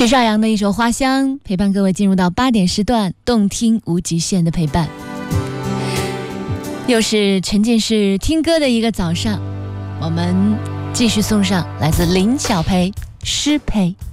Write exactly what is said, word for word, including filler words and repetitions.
许绍洋的一首《花香》陪伴各位进入到八点时段，动听无极限的陪伴。又是沉浸式听歌的一个早上，我们继续送上来自林小培《诗培》。